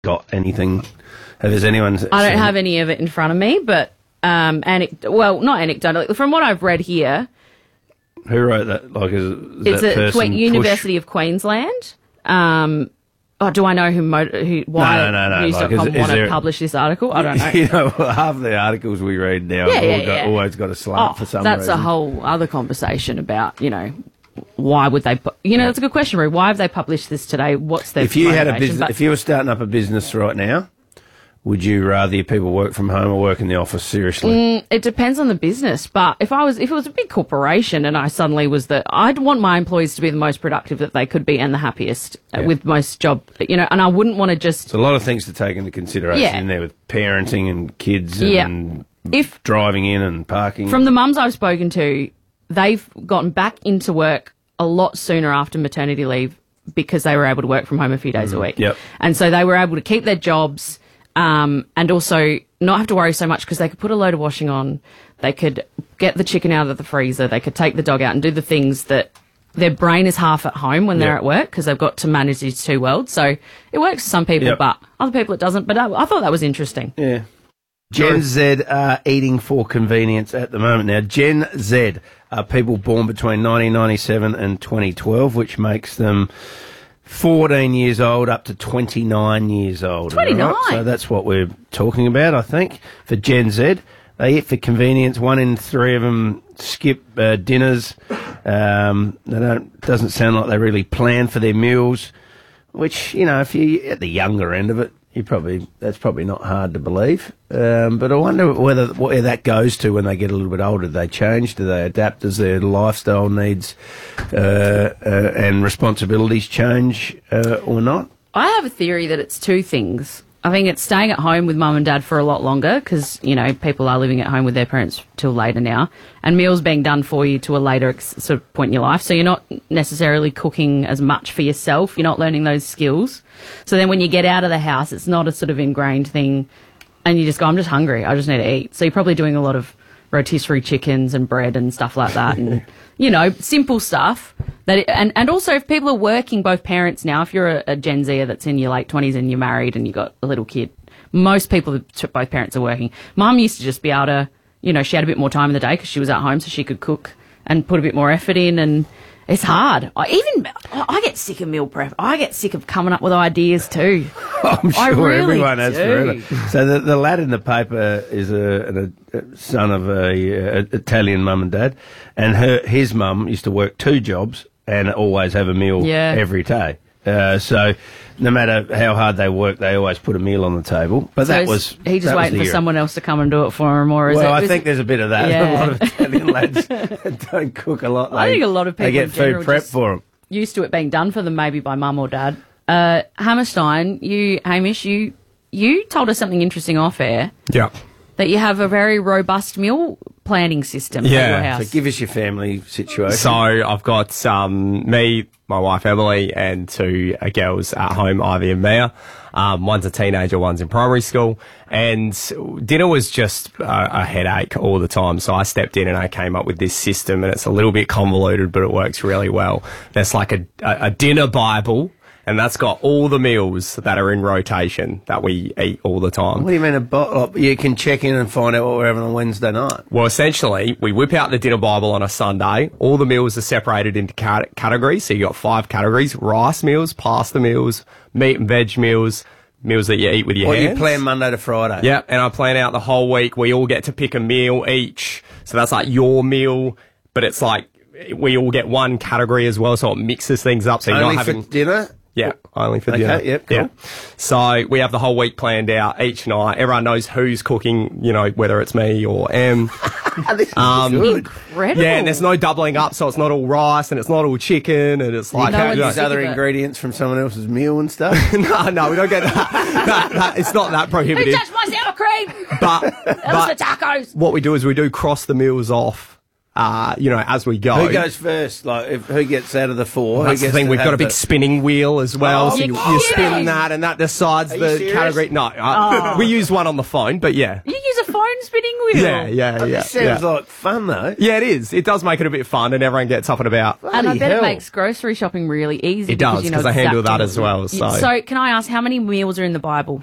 got anything? Has anyone? I don't have any of it in front of me, but not anecdotally. From what I've read here, who wrote that? Like, is it's that at person University of Queensland. Do I know why News.com want to publish this article? I don't know. You know, half the articles we read now have always got a slant for some reason. That's a whole other conversation about, why would they... that's a good question, Roo. Why have they published this today? What's their motivation? Had a business, if you were starting up a business right now, would you rather your people work from home or work in the office? Seriously, it depends on the business. But if it was a big corporation and I suddenly I'd want my employees to be the most productive that they could be and the happiest with most job. And I wouldn't want to just. There's a lot of things to take into consideration in there with parenting and kids and driving in and parking. From the mums I've spoken to, they've gotten back into work a lot sooner after maternity leave because they were able to work from home a few days a week. Yep. And so they were able to keep their jobs. And also not have to worry so much because they could put a load of washing on, they could get the chicken out of the freezer, they could take the dog out and do the things that their brain is half at home when they're at work because they've got to manage these two worlds. So it works for some people, but other people it doesn't. But I thought that was interesting. Yeah. Gen Z are eating for convenience at the moment. Now, Gen Z are people born between 1997 and 2012, which makes them 14 years old up to 29 years old. 29? Right? So that's what we're talking about, I think, for Gen Z. They eat for convenience. 1 in 3 of them skip dinners. Doesn't sound like they really plan for their meals, which, if you're at the younger end of it, that's probably not hard to believe. But I wonder where that goes to when they get a little bit older. Do they change? Do they adapt? Does their lifestyle needs and responsibilities change or not? I have a theory that it's two things. I think it's staying at home with mum and dad for a lot longer because, people are living at home with their parents till later now, and meals being done for you to a later sort of point in your life. So you're not necessarily cooking as much for yourself. You're not learning those skills. So then when you get out of the house, it's not a sort of ingrained thing and you just go, I'm just hungry. I just need to eat. So you're probably doing a lot of rotisserie chickens and bread and stuff like that and, simple stuff. And also if people are working, both parents now, if you're a Gen Zer that's in your late 20s and you're married and you've got a little kid, most people, both parents are working. Mum used to just be able to, she had a bit more time in the day because she was at home so she could cook and put a bit more effort in, and it's hard. I get sick of meal prep. I get sick of coming up with ideas too. I'm sure everyone has do. forever. So the lad in the paper is a son of a Italian mum and dad, and his mum used to work 2 jobs and always have a meal every day. So no matter how hard they work, they always put a meal on the table. But he just waiting for someone else to come and do it for him, or I think there's a bit of that. Yeah. A lot of Italian lads don't cook a lot. I think a lot of people they get food prep for them. Used to it being done for them, maybe by mum or dad. Hammerstein, Hamish, you told us something interesting off air. Yeah. That you have a very robust meal planning system at your house. So give us your family situation. So I've got me, my wife Emily, and 2 girls at home, Ivy and Mia. One's a teenager, one's in primary school. And dinner was just a headache all the time. So I stepped in and I came up with this system, and it's a little bit convoluted, but it works really well. There's like a dinner Bible. And that's got all the meals that are in rotation that we eat all the time. What do you mean you can check in and find out what we're having on Wednesday night? Well, essentially, we whip out the dinner Bible on a Sunday. All the meals are separated into categories. So you got 5 categories: rice meals, pasta meals, meat and veg meals, meals that you eat with your hands. You plan Monday to Friday? Yeah, and I plan out the whole week. We all get to pick a meal each. So that's like your meal, but it's like we all get one category as well, so it mixes things up. So you're Only not having for dinner? Yeah, only for dinner. Okay, yep, cool. Yeah. So we have the whole week planned out each night. Everyone knows who's cooking, whether it's me or Em. This is good. Incredible. Yeah, and there's no doubling up, so it's not all rice and it's not all chicken, and it's like... use other ingredients from someone else's meal and stuff? No, we don't get that. It's not that prohibitive. Who touched my sour cream? But the tacos. What we do is we do cross the meals off. As we go. Who goes first? Who gets out of the 4? That's the thing. We've got a big spinning wheel as well. Oh, so you spin that, and that decides the category. No, we use one on the phone, but yeah. You use a phone spinning wheel. Yeah. This sounds like fun, though. Yeah, it is. It does make it a bit fun, and everyone gets up and about. And I Bloody bet it hell. makes grocery shopping really easy. It does, you know because I handle that exactly- as well. So, So can I ask how many meals are in the Bible?